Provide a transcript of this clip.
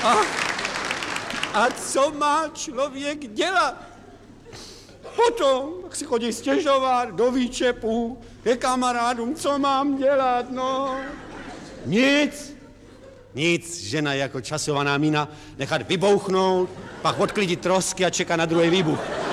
A co má člověk dělat? Potom si chodí stěžovat do výčepu, ke kamarádům, co mám dělat, no. Nic, žena je jako časovaná mína, nechat vybouchnout, pak odklidit trosky a čeká na druhý výbuch.